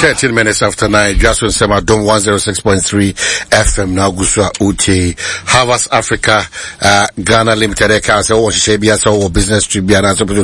13 minutes after 9, just when Sema Dom 106.3 FM now Guswa Uti Havas Africa Ghana Limited Council or Shabia or business trip